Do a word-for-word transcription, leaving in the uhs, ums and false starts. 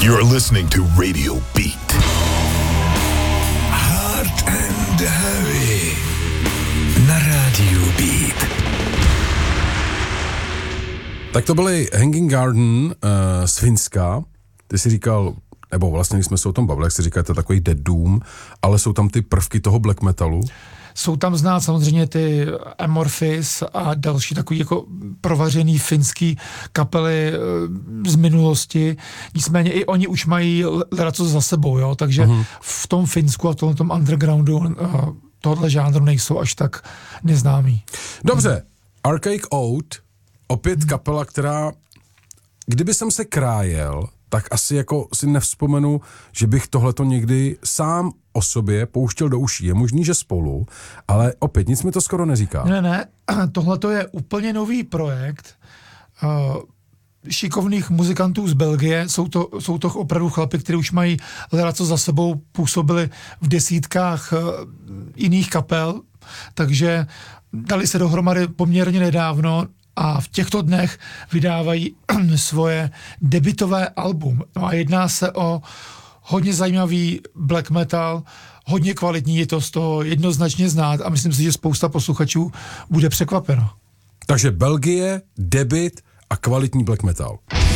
You're listening to Radio Beat. Hard and Heavy na Radio Beat. Tak to byly Hanging Garden uh, z Finska. Ty si říkal, nebo vlastně když jsme se o tom bavili, jak si říkal, to je takový dead doom, ale jsou tam ty prvky toho black metalu. Jsou tam znát samozřejmě ty Amorphis a další takový jako provařený finský kapely e, z minulosti. Nicméně i oni už mají ledaco za sebou, jo, takže uh-huh. v tom Finsku a v tom, tom undergroundu e, tohle žánru nejsou až tak neznámý. Dobře, Archaic Oath, opět hmm. kapela, která, kdyby jsem se krájel, tak asi jako si nevzpomenu, že bych tohleto někdy sám o sobě pouštěl do uší. Je možný, že spolu, ale opět nic mi to skoro neříká. Ne, ne, tohleto je úplně nový projekt uh, šikovných muzikantů z Belgie. Jsou to, jsou to opravdu chlapi, kteří už mají ledaco za sebou, působili v desítkách uh, jiných kapel, takže dali se dohromady poměrně nedávno a v těchto dnech vydávají svoje debutové album. No a jedná se o hodně zajímavý black metal, hodně kvalitní, je to z toho jednoznačně znát a myslím si, že spousta posluchačů bude překvapeno. Takže Belgie, debut a kvalitní black metal.